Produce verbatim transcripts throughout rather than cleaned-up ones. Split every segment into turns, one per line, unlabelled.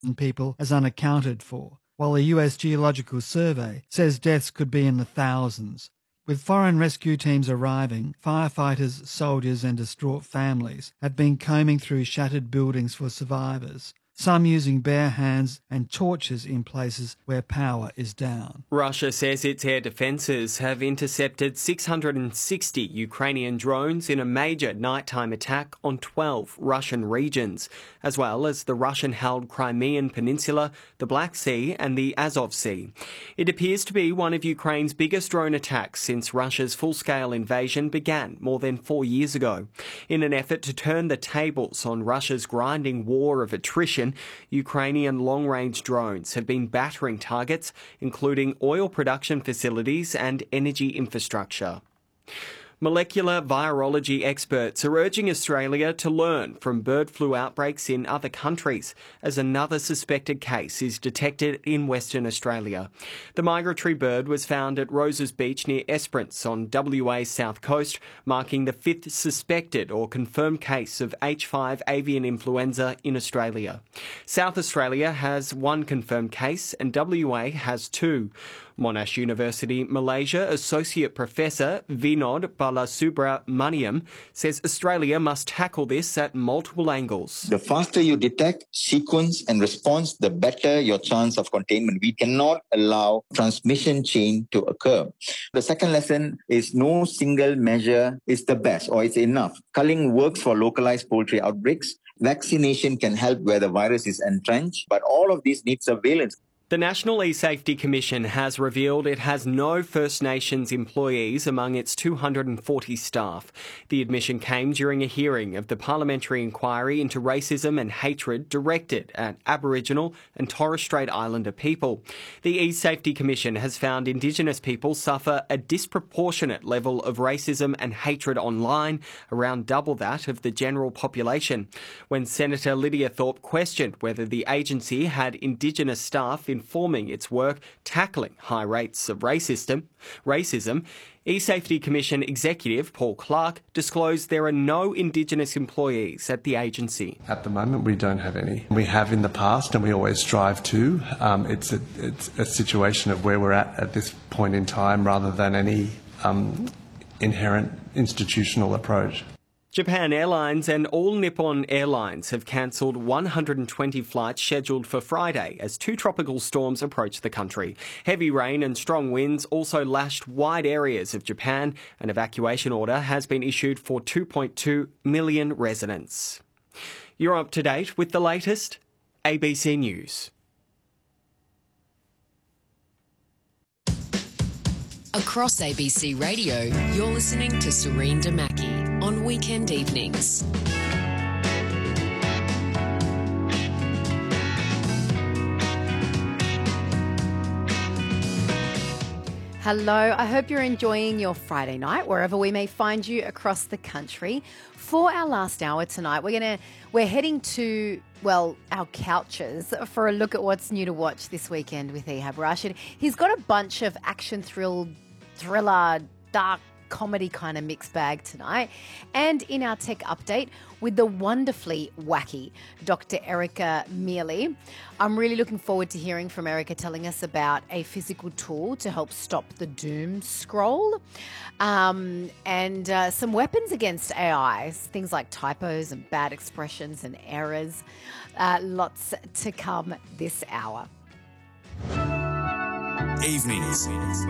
people as unaccounted for, while the U S Geological Survey says deaths could be in the thousands. With foreign rescue teams arriving, firefighters, soldiers and distraught families have been combing through shattered buildings for survivors, some using bare hands and torches in places where power is down.
Russia says its air defences have intercepted six hundred sixty Ukrainian drones in a major nighttime attack on twelve Russian regions, as well as the Russian-held Crimean Peninsula, the Black Sea and the Azov Sea. It appears to be one of Ukraine's biggest drone attacks since Russia's full-scale invasion began more than four years ago. In an effort to turn the tables on Russia's grinding war of attrition, Ukrainian long-range drones have been battering targets, including oil production facilities and energy infrastructure. Molecular virology experts are urging Australia to learn from bird flu outbreaks in other countries as another suspected case is detected in Western Australia. The migratory bird was found at Roses Beach near Esperance on W A's south coast, marking the fifth suspected or confirmed case of H five avian influenza in Australia. South Australia has one confirmed case and W A has two. Monash University Malaysia Associate Professor Vinod Balasubramaniam says Australia must tackle this at multiple angles.
The faster you detect, sequence and response, the better your chance of containment. We cannot allow transmission chain to occur. The second lesson is no single measure is the best or it's enough. Culling works for localized poultry outbreaks. Vaccination can help where the virus is entrenched, but all of these need surveillance.
The National eSafety Commission has revealed it has no First Nations employees among its two hundred forty staff. The admission came during a hearing of the parliamentary inquiry into racism and hatred directed at Aboriginal and Torres Strait Islander people. The eSafety Commission has found Indigenous people suffer a disproportionate level of racism and hatred online, around double that of the general population. When Senator Lydia Thorpe questioned whether the agency had Indigenous staff in informing its work tackling high rates of racism, racism, eSafety Commission Executive Paul Clark disclosed there are no Indigenous employees at the agency.
At the moment, we don't have any. We have in the past, and we always strive to. Um, it's, a, it's a situation of where we're at at this point in time rather than any um, inherent institutional approach.
Japan Airlines and All Nippon Airlines have cancelled one hundred twenty flights scheduled for Friday as two tropical storms approach the country. Heavy rain and strong winds also lashed wide areas of Japan. An evacuation order has been issued for two point two million residents. You're up to date with the latest A B C News.
Across A B C Radio, you're listening to Serene Damaki on weekend evenings.
Hello, I hope you're enjoying your Friday night, wherever we may find you across the country. For our last hour tonight, we're gonna we're heading to, well, our couches for a look at what's new to watch this weekend with Ehab Rashid. He's got a bunch of action thrill, thriller, dark comedy kind of mixed bag tonight. And in our tech update with the wonderfully wacky Doctor Erica Mealy. I'm really looking forward to hearing from Erica telling us about a physical tool to help stop the doom scroll, um, and uh, some weapons against A Is, things like typos and bad expressions and errors. Uh, lots to come this hour.
Evenings.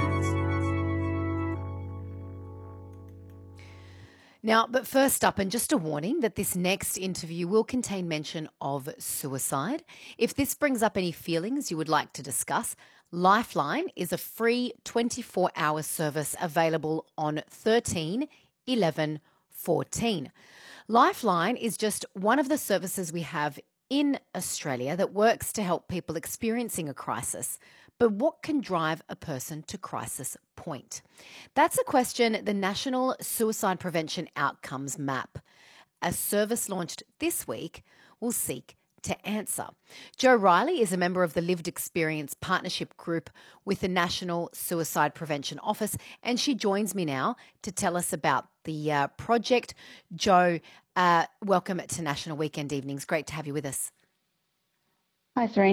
Now, but first up, and just a warning that this next interview will contain mention of suicide. If this brings up any feelings you would like to discuss, Lifeline is a free twenty-four hour service available on thirteen eleven fourteen. Lifeline is just one of the services we have in Australia that works to help people experiencing a crisis. But what can drive a person to crisis point? That's a question the National Suicide Prevention Outcomes Map, a service launched this week, will seek to answer. Jo Riley is a member of the Lived Experience Partnership Group with the National Suicide Prevention Office, and she joins me now to tell us about the uh, project. Jo, uh, welcome to National Weekend Evenings. Great to have you with us.
Hi, Serena.